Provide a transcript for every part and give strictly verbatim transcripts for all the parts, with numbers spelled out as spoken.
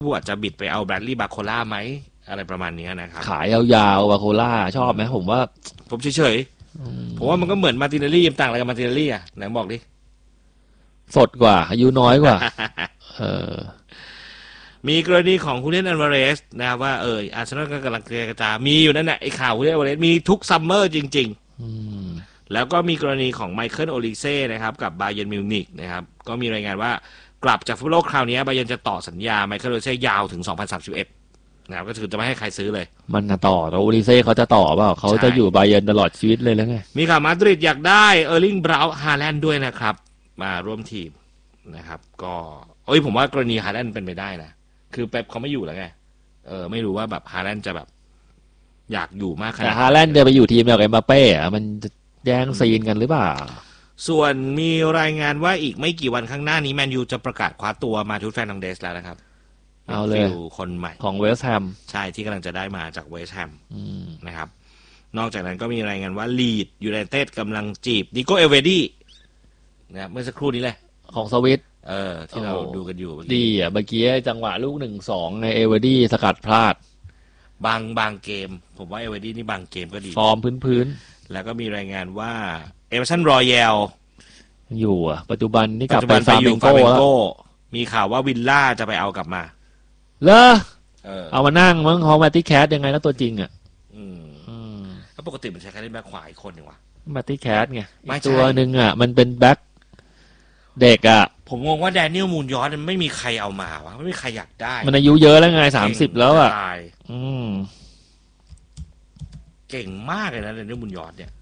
ผู้อาจจะบิดไปเอาแบรดลีย์บาโคล่าไหมอะไรประมาณนี้นะครับขายยาวๆบาโคล่าชอบไหมผมว่าผมเฉยๆผมว่ามันก็เหมือนมาร์ติเนลลี่ต่างอะไรกับมาร์ติเนลลี่อ่ะไหนบอกดิสดกว่าอายุน้อยกว่า เออมีกรณีของฮูเลียนอัลวาเรสนะครับว่าเอออาร์เซนอลก็กำลังเจรจามีอยู่นั่นแหละไอ้ข่าวฮูเลียนอัลวาเรสมีทุกซัมเมอร์จริงๆแล้วก็มีกรณีของไมเคิลโอลิเซ่นะครับกับบาเยิร์นมิวนิกนะครับก็มีรายงานว่ากลับจากฟุตบอลโลกคราวนี้บาเยิร์นจะต่อสัญญาไมเคิลโอลิเซ่ยาวถึงสองพันสามสิบเอ็ดนะครับก็คือจะไม่ให้ใครซื้อเลยมันต่อแต่โอลิเซ่เขาจะต่อเปล่าเขาจะอยู่บาเยิร์นตลอดชีวิตเลยแล้วไงมีข่าวมาดริดอยากได้เออร์ลิงบราวน์ฮาแลนด์ด้วยนะครับมาร่วมทีมนะครับก็เอ้ยผมว่ากรณีฮาแลนด์เป็นไปได้นะคือเป๊ปเขาไม่อยู่แล้วไงเออไม่รู้ว่าแบบฮาแลนด์จะแบบอยากอยู่มากขนาดแต่ฮาแลนด์จะไปอยู่ทีมเดียวกับเอ็มบัปเป้อะมันจะแย่งซีนกันหรือเปล่าส่วนมีรายงานว่าอีกไม่กี่วันข้างหน้านี้แมนยูจะประกาศคว้าตัวมาทูตแฟนนังเดสแล้วนะครับเอาเลยคนใหม่ของเวสต์แฮมใช่ที่กำลังจะได้มาจากเวสต์แฮมนะครับนอกจากนั้นก็มีรายงานว่าลีดยูไนเต็ดกำลังจีบดิโก้เอเวดี้นะครับเมื่อสักครู่นี้แหละของสวิตเออที่เราดูกันอยู่ดีอ่ะเมื่อกี้จังหวะลูกหนึ่งสองในเอเวดี้สกัดพลาดบางบางเกมผมว่าเอเวดี้นี่บางเกมก็ดีฟอร์มพื้นพื้นแล้วก็มีรายงานว่าเอเวอร์ตันรอยัลอยู่อ่ะปัจจุบันนี่กลับไปฟาร์มิงโก้มีข่าวว่าวิลล่าจะไปเอากลับมาเหรอเออเอามานั่งมั้งฮอลแมตตี้แคทยังไงก็ตัวจริงอ่ะอืมอืมแล้วปกติมันใช้แค่แบ็คขวาอีกคนหนึ่งวะแมตตี้แคทไงตัวหนึ่งอ่ะมันเป็นแบ็คเด็กอ่ะผมงงว่าแดเนียลมูนยอร์มันไม่มีใครเอามาวะไม่มีใครอยากได้มันอายุเยอะแล้วไงสามสิบแล้วอ่ะอืมเก่งมากเลยนะแดเนียลมูนยอร์เนี่ย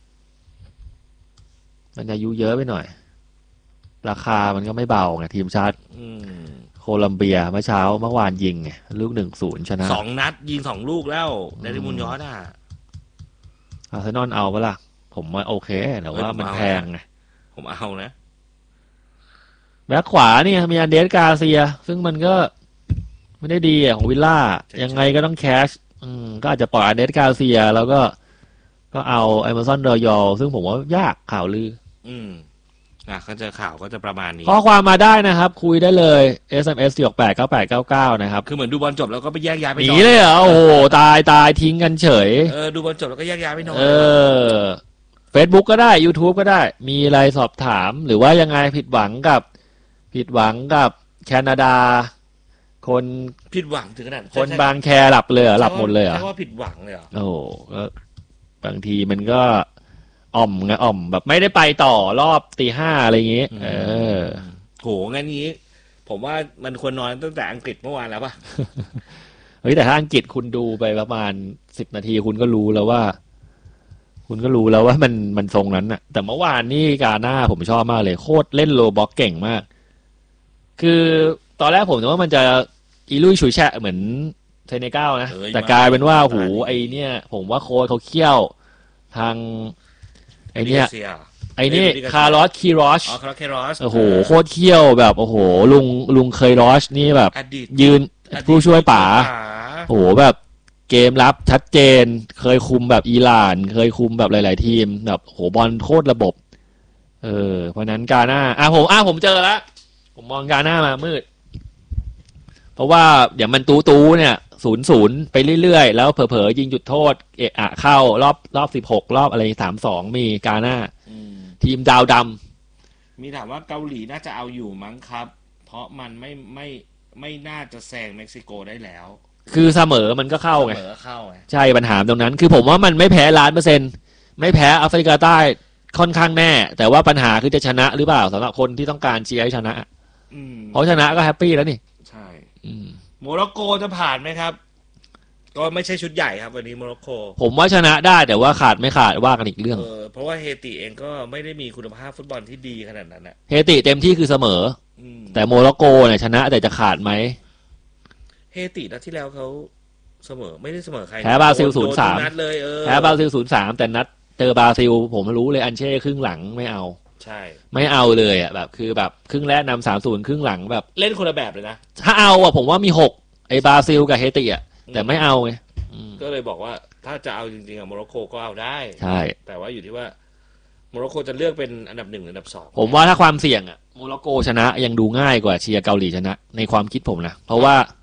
มันอายุเยอะไปหน่อยราคามันก็ไม่เบาไงทีมชาติโคลัมเบียเมื่อเช้าเมื่อวานยิงไงลูกหนึ่งศูนย์ชนะสองนัดยิงสองลูกแล้วแดเนียลมูนยอร์อ่ะอาร์เซนอลเอาปะล่ะผมว่าโอเคแต่ว่ามันแพงไงผมเอานะแบ็คขวานี่มีอันเดสกาเซียซึ่งมันก็ไม่ได้ดีของวิลล่ายังไงก็ต้องแคชอืมก็อาจจะปล่อยอันเดสกาเซียแล้วก็ก็เอาไอเมอร์สันรอยัลซึ่งผมว่ายากข่าวลืออืมอ่ะเขาเจอข่าวก็จะประมาณนี้ข้อความมาได้นะครับคุยได้เลย เอส เอ็ม เอส สี่ หก แปด เก้า แปด เก้า เก้านะครับคือเหมือนดูบอลจบแล้วก็ไปแยกย้ายไปนอนหนีเลยเหรอโอ้โหตายตายทิ้งกันเฉยเออดูบอลจบแล้วก็แยกย้ายไปนอนเออ Facebook ก็ได้ YouTube ก็ได้มีอะไรสอบถามหรือว่ายังไงผิดหวังกับผิดหวังกับแคนาดาคนผิดหวังถึงขนาดคนบางแคหลับเลยเหรอหลับหมดเลยเหรอใช่ว่าผิดหวังเลยเหรอโอ้ก็บางทีมันก็อ่อมไงอ่อมแบบไม่ได้ไปต่อรอบตีห้าอะไรอย่างงี้เออโหงั้นนี้ผมว่ามันควรนอนตั้งแต่อังกฤษเมื่อวานแล้วป่ะเฮ้ยแต่ถ้าอังกฤษคุณดูไปประมาณสิบนาทีคุณก็รู้แล้วว่าคุณก็รู้แล้วว่ามันมันทรงนั้นน่ะแต่เมื่อวานนี่กาหน้าผมชอบมากเลยโคตรเล่นโลบ็อกเก่งมากคือตอนแรกผมนึกว่ามันจะอีลุยฉุยแฉะเหมือนเซเนกัลนะแต่กลายเป็นว่าโหไอเนี่ยผมว่าโค้ชเขาเคี่ยวทางไอเนี่ยไอนี่คาร์ลอสคีรอชอ๋อคาร์ลอสคีรอชโอ้โหโคตรเคี่ยวแบบโอ้โหลุงลุงเคยรอชนี่แบบยืนผู้ช่วยป๋าโอ้โหแบบเกมรับชัดเจนเคยคุมแบบอิหร่านเคยคุมแบบหลายๆทีมแบบโหบอลโคตรระบบเออเพราะนั้นกาหน้าอ่ะผมอ่ะผมเจอแล้วผมมองกาหน้ามามืดเพราะว่าเดี๋ยวมันตูๆเนี่ยศูนย์ศูนย์ไปเรื่อยๆแล้วเผลอๆยิงจุดโทษเอะอะเข้ารอบรอบสิบหกรอบอะไรสามสองมีกาหน้าทีมดาวดำมีถามว่าเกาหลีน่าจะเอาอยู่มั้งครับเพราะมันไม่ไม่ไม่น่าจะแซงเม็กซิโกได้แล้วคือเสมอมันก็เข้าไงเสมอเข้าไงใช่ปัญหาตรงนั้นคือผมว่ามันไม่แพ้ล้านเปอร์เซ็นต์ไม่แพ้แอฟริกาใต้ค่อนข้างแน่แต่ว่าปัญหาคือจะชนะหรือเปล่าสำหรับคนที่ต้องการเชียร์ให้ชนะเพราะชนะก็แฮปปี้แล้วนี่ใช่โมร็อกโกจะผ่านไหมครับก็ไม่ใช่ชุดใหญ่ครับวันนี้โมร็อกโกผมว่าชนะได้แต่ว่าขาดไม่ขาดว่ากันอีกเรื่องเออเพราะว่าเฮติเองก็ไม่ได้มีคุณภาพฟุตบอลที่ดีขนาดนั้นน่ะเฮติเต็มที่คือเสมอแต่โมร็อกโกเนี่ยชนะแต่จะขาดไหมเฮตินัดที่แล้วเขาเสมอไม่ได้เสมอใครแพ้บราซิลศูนย์สามแพ้บราซิลศูนย์สามแต่นัดเจอบราซิลผมรู้เลยอันเช่ครึ่งหลังไม่เอาใช่ไม่เอาเลยอ่ะแบบคือแบบครึ่งแรกนำสามศูนย์ครึ่งหลังแบบเล่นคนละแบบเลยนะถ้าเอาอ่ะผมว่ามีหกไอ้บราซิลกับเฮติอ่ะแต่ไม่เอาไงก็เลยบอกว่าถ้าจะเอาจริงๆอ่ะโมร็อกโกก็เอาได้ใช่แต่ว่าอยู่ที่ว่าโมร็อกโกจะเลือกเป็นอันดับหนึ่งหรืออันดับสองผมว่าถ้าความเสี่ยงอ่ะโมร็อกโกชนะยังดูง่ายกว่าเชียร์เกาหลีชนะในความคิดผมนะเพราะว่า